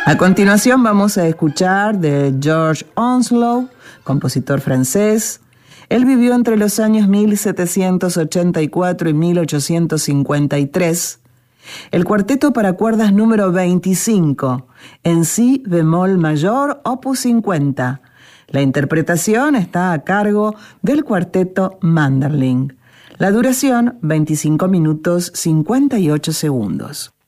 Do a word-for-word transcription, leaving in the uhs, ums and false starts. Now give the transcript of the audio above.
A continuación vamos a escuchar de George Onslow, compositor francés. Él vivió entre los años mil setecientos ochenta y cuatro y mil ochocientos cincuenta y tres. El cuarteto para cuerdas número veinticinco, en si bemol mayor, opus cincuenta. La interpretación está a cargo del cuarteto Manderling. La duración, veinticinco minutos cincuenta y ocho segundos.